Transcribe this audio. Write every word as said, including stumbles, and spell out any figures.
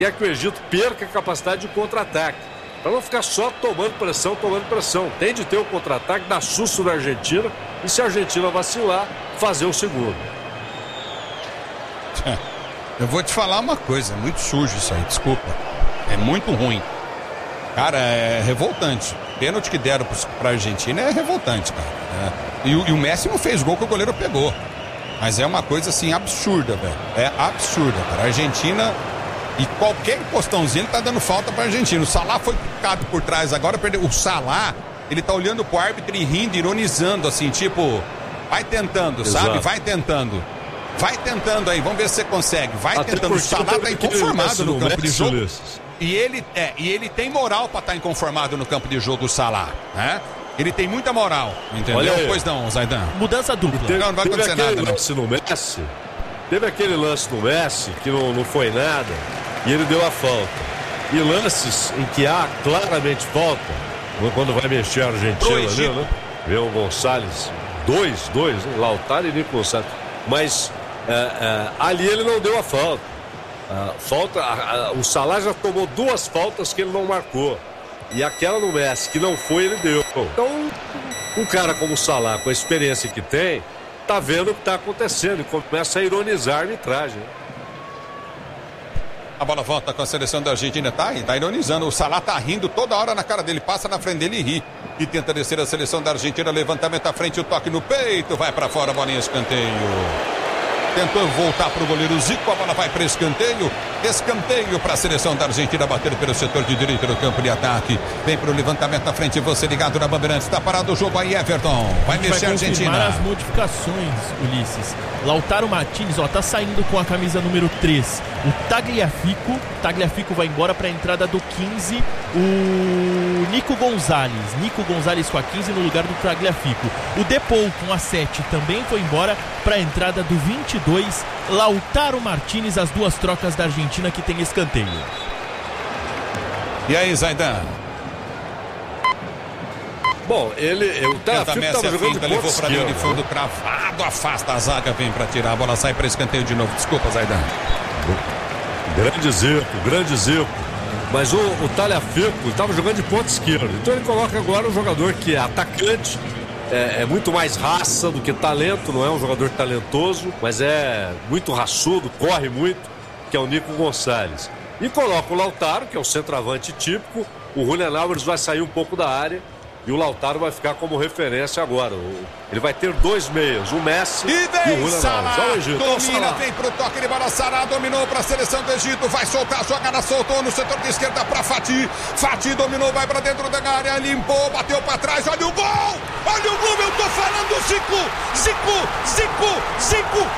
quer que o Egito perca a capacidade de contra-ataque. Para não ficar só tomando pressão, tomando pressão. Tem de ter o contra-ataque, dar susto na Argentina. E se a Argentina vacilar, fazer o segundo. Eu vou te falar uma coisa, é muito sujo isso aí, desculpa. É muito ruim. Cara, é revoltante. Pênalti que deram pra Argentina é revoltante, cara. É. E, e o Messi não fez gol que o goleiro pegou. Mas é uma coisa assim absurda, velho. É absurda, cara. A Argentina, e qualquer postãozinho, ele tá dando falta pra Argentina. O Salah foi picado por trás agora, perdeu. O Salah, ele tá olhando pro árbitro e rindo, ironizando, assim, tipo, vai tentando, Exato. sabe? Vai tentando. Vai tentando aí, vamos ver se você consegue. Vai Até tentando. O Salah tá inconformado no campo de jogo. E ele, é, e ele tem moral pra estar tá inconformado no campo de jogo, o Salah, né? Ele tem muita moral, entendeu? Pois não, Zaidan. Mudança dupla. Teve, não, não vai acontecer nada, não. Lance no Messi, teve aquele lance no Messi que não, não foi nada e ele deu a falta. E lances em que há claramente falta, quando vai mexer a Argentina ali, né? Vê o Gonçalves, dois, dois, né? Lautaro e Nico Gonçalves. Mas é, é, ali ele não deu a falta. Uh, falta, uh, uh, o Salah já tomou duas faltas que ele não marcou. E aquela no Messi que não foi, ele deu. Então, um cara como o Salah, com a experiência que tem, tá vendo o que tá acontecendo e começa a ironizar a arbitragem. A bola volta com a seleção da Argentina, tá aí, tá ironizando. O Salah tá rindo toda hora na cara dele, passa na frente dele e ri. E tenta descer a seleção da Argentina, levantamento à frente, o toque no peito, vai pra fora, bolinha escanteio. Tentou voltar para o goleiro Zico, a bola vai para escanteio. Escanteio para a seleção da Argentina bater pelo setor de direita do campo de ataque. Vem para o levantamento na frente, você ligado na Bandeirantes. Está parado o jogo aí, Everton. Vai a mexer a Argentina. Vai as modificações, Ulisses. Lautaro Martínez, ó, tá saindo com a camisa número três. O Tagliafico, Tagliafico vai embora para a entrada do quinze. O Nico Gonzalez. Nico Gonzalez com a quinze no lugar do Tagliafico. O Depou com a sete também foi embora para a entrada do vinte e dois. Lautaro Martínez, as duas trocas da Argentina que tem escanteio. E aí, Zaidan? Bom, ele, o Tagliafico estava jogando de levou para linha de fundo, cravado, afasta a zaga, vem para tirar, a bola sai para escanteio de novo. Desculpa, Zaidan. Grande Zico, grande Zico. Mas o, o Tagliafico estava jogando de ponta esquerda. Então ele coloca agora um jogador que é atacante, é, é muito mais raça do que talento, não é um jogador talentoso, mas é muito raçudo, corre muito, que é o Nico Gonçalves. E coloca o Lautaro, que é o centroavante típico. O Julián Álvares vai sair um pouco da área e o Lautaro vai ficar como referência agora. Ele vai ter dois meias, o Messi e, e o Julián Álvares. Olha o Egito. Domina, vem pro toque de bola, Salah dominou para a seleção do Egito, vai soltar a jogada, soltou no setor de esquerda para Fati. Fati dominou, vai para dentro da área, limpou, bateu para trás, olha o gol! Olha o gol, eu tô falando, Zico! Zico! Zico! Zico!